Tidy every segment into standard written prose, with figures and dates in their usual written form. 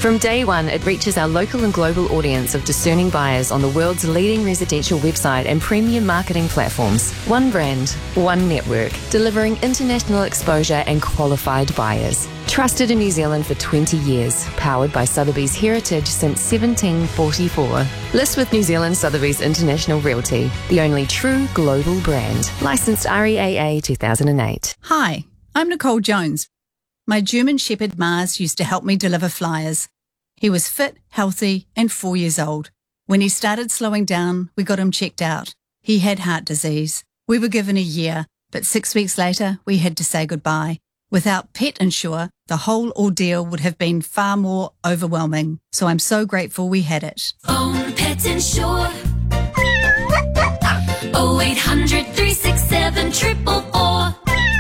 From day one, it reaches our local and global audience of discerning buyers on the world's leading residential website and premium marketing platforms. One brand, one network, delivering international exposure and qualified buyers. Trusted in New Zealand for 20 years, powered by Sotheby's heritage since 1744. List with New Zealand Sotheby's International Realty, the only true global brand. Licensed REAA 2008. Hi, I'm Nicole Jones. My German Shepherd Mars used to help me deliver flyers. He was fit, healthy, and 4 years old. When he started slowing down, we got him checked out. He had heart disease. We were given a year, but 6 weeks later, we had to say goodbye. Without Pet Insure, the whole ordeal would have been far more overwhelming. So I'm so grateful we had it. Phone Pet Insure. 0800 367 444.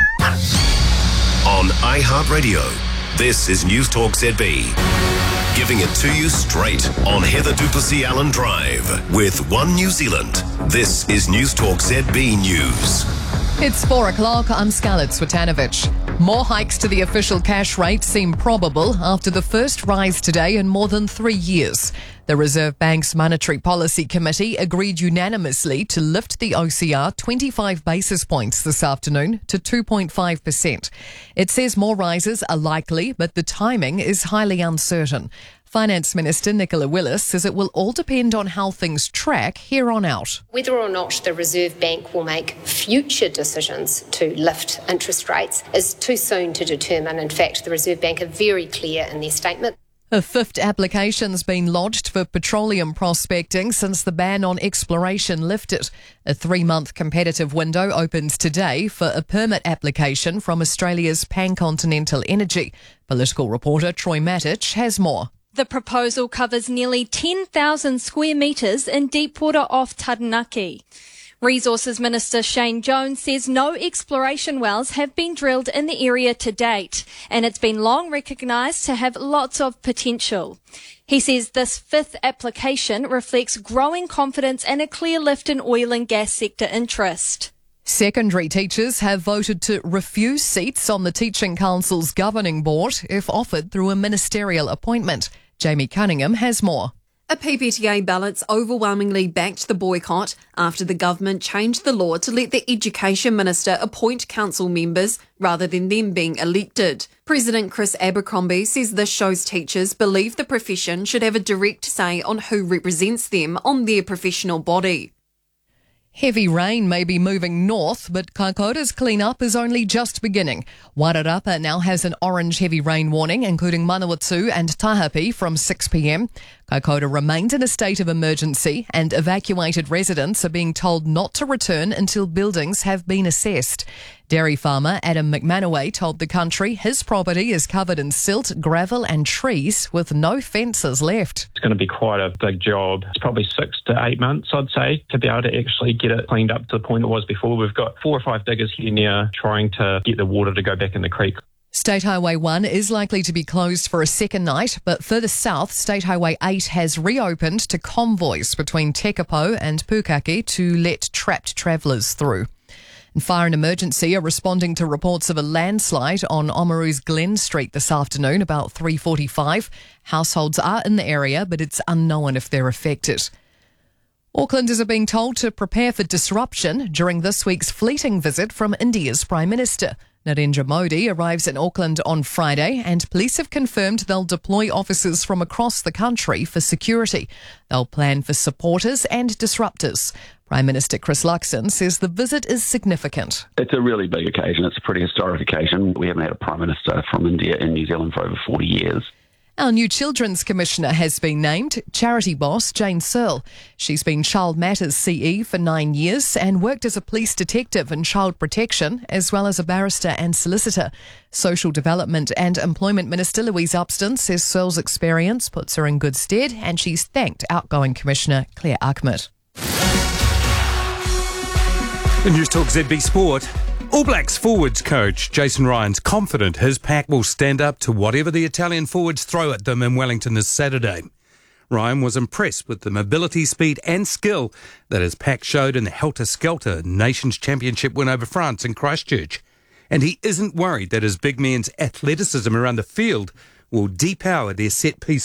On iHeartRadio, this is News Talk ZB. Giving it to you straight on Heather du Plessis-Allen Drive with One New Zealand. This is News Talk ZB News. It's 4 o'clock. I'm Scarlett Swetanovich. More hikes to the official cash rate seem probable after the first rise today in more than 3 years. The Reserve Bank's Monetary Policy Committee agreed unanimously to lift the OCR 25 basis points this afternoon to 2.5%. It says more rises are likely, but the timing is highly uncertain. Finance Minister Nicola Willis says it will all depend on how things track here on out. Whether or not the Reserve Bank will make future decisions to lift interest rates is too soon to determine. In fact, the Reserve Bank are very clear in their statement. A fifth application's been lodged for petroleum prospecting since the ban on exploration lifted. A 3-month competitive window opens today for a permit application from Australia's Pan-Continental Energy. Political reporter Troy Matic has more. The proposal covers nearly 10,000 square metres in deep water off Taranaki. Resources Minister Shane Jones says no exploration wells have been drilled in the area to date, and it's been long recognised to have lots of potential. He says this fifth application reflects growing confidence and a clear lift in oil and gas sector interest. Secondary teachers have voted to refuse seats on the Teaching Council's governing board if offered through a ministerial appointment. Jamie Cunningham has more. A PPTA ballots overwhelmingly backed the boycott after the government changed the law to let the Education Minister appoint council members rather than them being elected. President Chris Abercrombie says this shows teachers believe the profession should have a direct say on who represents them on their professional body. Heavy rain may be moving north, but Kaikoura's clean-up is only just beginning. Wairarapa now has an orange heavy rain warning, including Manawatu and Tahapi from 6 p.m. Kaikoura remains in a state of emergency, and evacuated residents are being told not to return until buildings have been assessed. Dairy farmer Adam McManaway told The Country his property is covered in silt, gravel and trees with no fences left. It's going to be quite a big job. It's probably 6 to 8 months, I'd say, to be able to actually get it cleaned up to the point it was before. We've got 4 or 5 diggers here now trying to get the water to go back in the creek. State Highway 1 is likely to be closed for a second night, but further south, State Highway 8 has reopened to convoys between Tekapo and Pukaki to let trapped travellers through. And Fire and Emergency are responding to reports of a landslide on Oamaru's Glen Street this afternoon about 3:45. Households are in the area, but it's unknown if they're affected. Aucklanders are being told to prepare for disruption during this week's fleeting visit from India's Prime Minister. Narendra Modi arrives in Auckland on Friday, and police have confirmed they'll deploy officers from across the country for security. They'll plan for supporters and disruptors. Prime Minister Chris Luxon says the visit is significant. It's a really big occasion. It's a pretty historic occasion. We haven't had a Prime Minister from India in New Zealand for over 40 years. Our new Children's Commissioner has been named, charity boss Jane Searle. She's been Child Matters CE for 9 years and worked as a police detective in child protection, as well as a barrister and solicitor. Social Development and Employment Minister Louise Upston says Searle's experience puts her in good stead, and she's thanked outgoing Commissioner Claire Ahmed. In News Talk ZB Sport, All Blacks forwards coach Jason Ryan's confident his pack will stand up to whatever the Italian forwards throw at them in Wellington this Saturday. Ryan was impressed with the mobility, speed and skill that his pack showed in the helter-skelter Nations Championship win over France in Christchurch. And he isn't worried that his big men's athleticism around the field will depower their set-piece